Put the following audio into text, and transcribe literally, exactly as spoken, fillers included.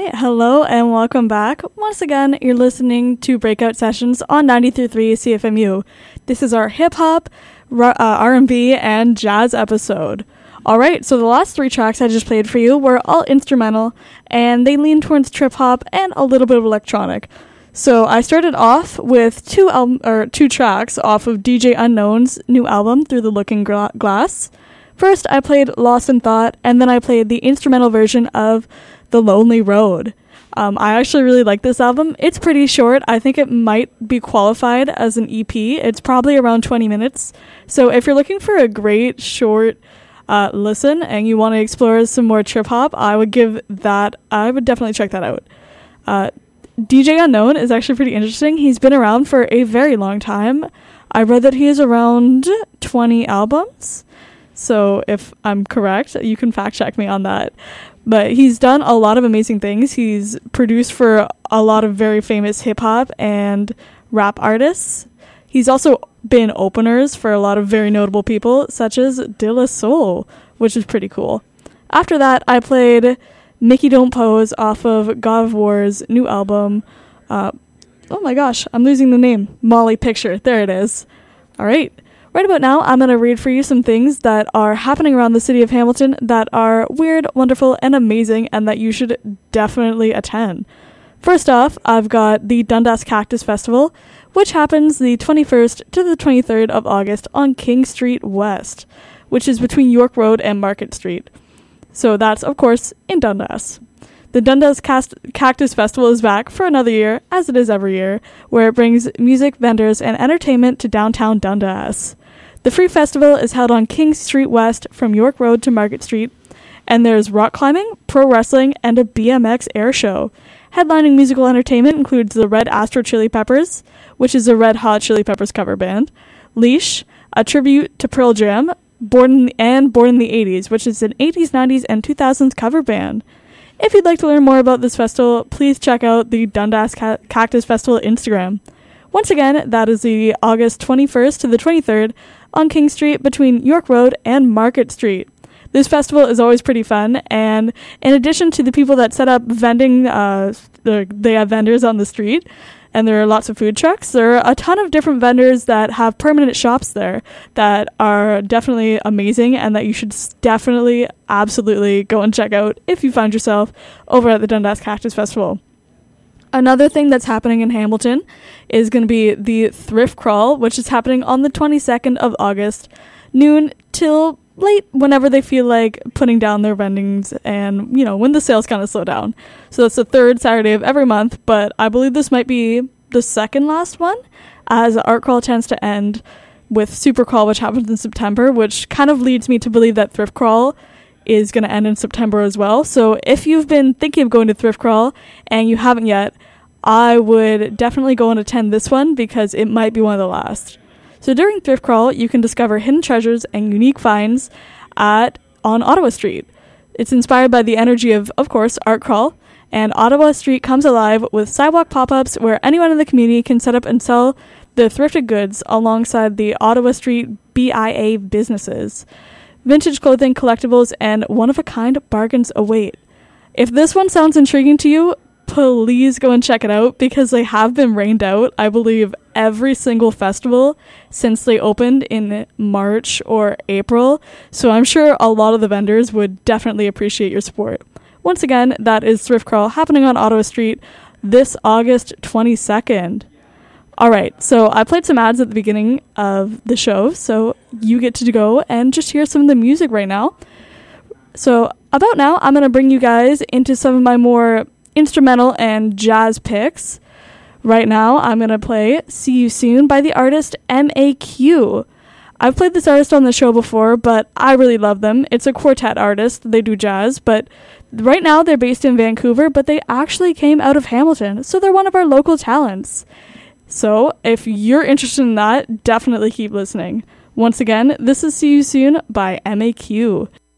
right, hello and welcome back. Once again, you're listening to Breakout Sessions on ninety-three point three C F M U. This is our hip-hop, uh, R and B, and jazz episode. Alright, so the last three tracks I just played for you were all instrumental, and they lean towards trip-hop and a little bit of electronic. So I started off with two album or two tracks off of D J Unknown's new album, Through the Looking Gla- Glass. First, I played Lost in Thought, and then I played the instrumental version of The Lonely Road. Um, I actually really like this album. It's pretty short. I think it might be qualified as an E P. It's probably around twenty minutes. So if you're looking for a great short uh, listen and you want to explore some more trip hop, I would give that, I would definitely check that out. Uh, D J Unknown is actually pretty interesting. He's been around for a very long time. I read that he has around twenty albums. So if I'm correct, you can fact check me on that. But he's done a lot of amazing things. He's produced for a lot of very famous hip-hop and rap artists. He's also been openers for a lot of very notable people, such as De La Soul, which is pretty cool. After that, I played Mickey Don't Pose off of God of War's new album. Uh, oh my gosh, I'm losing the name. Molly Picture. There it is. All right. Right about now, I'm going to read for you some things that are happening around the city of Hamilton that are weird, wonderful, and amazing, and that you should definitely attend. First off, I've got the Dundas Cactus Festival, which happens the twenty-first to the twenty-third of August on King Street West, which is between York Road and Market Street. So that's, of course, in Dundas. The Dundas Cast- Cactus Festival is back for another year, as it is every year, where it brings music, vendors, and entertainment to downtown Dundas. The free festival is held on King Street West from York Road to Market Street, and there's rock climbing, pro wrestling, and a B M X air show. Headlining musical entertainment includes the Red Astro Chili Peppers, which is a Red Hot Chili Peppers cover band, Leash, a tribute to Pearl Jam, Born in the, and Born in the eighties, which is an eighties, nineties, and two thousands cover band. If you'd like to learn more about this festival, please check out the Dundas Ca- Cactus Festival Instagram. Once again, that is the August twenty-first to the twenty-third on King Street between York Road and Market Street. This festival is always pretty fun, and in addition to the people that set up vending, uh, they have vendors on the street, and there are lots of food trucks. There are a ton of different vendors that have permanent shops there that are definitely amazing and that you should definitely, absolutely go and check out if you find yourself over at the Dundas Cactus Festival. Another thing that's happening in Hamilton is going to be the Thrift Crawl, which is happening on the twenty-second of August, noon till late whenever they feel like putting down their vendings and, you know, when the sales kind of slow down. So it's the third Saturday of every month, but I believe this might be the second last one, as Art Crawl tends to end with Super Crawl, which happens in September, which kind of leads me to believe that Thrift Crawl is going to end in September as well. So if you've been thinking of going to Thrift Crawl and you haven't yet, I would definitely go and attend this one because it might be one of the last. So during Thrift Crawl, you can discover hidden treasures and unique finds at on Ottawa Street. It's inspired by the energy of, of course, Art Crawl, and Ottawa Street comes alive with sidewalk pop-ups where anyone in the community can set up and sell their thrifted goods alongside the Ottawa Street B I A businesses. Vintage clothing, collectibles, and one-of-a-kind bargains await. If this one sounds intriguing to you, please go and check it out because they have been rained out, I believe, every single festival since they opened in March or April. So I'm sure a lot of the vendors would definitely appreciate your support. Once again, that is Thrift Crawl happening on Ottawa Street this August twenty-second. All right, so I played some ads at the beginning of the show, so you get to go and just hear some of the music right now. So about now, I'm going to bring you guys into some of my more instrumental and jazz picks. Right now, I'm going to play See You Soon by the artist M A Q. I've played this artist on the show before, but I really love them. It's a quartet artist. They do jazz, but right now they're based in Vancouver, but they actually came out of Hamilton, so they're one of our local talents. So if you're interested in that, definitely keep listening. Once again, this is See You Soon by M A Q.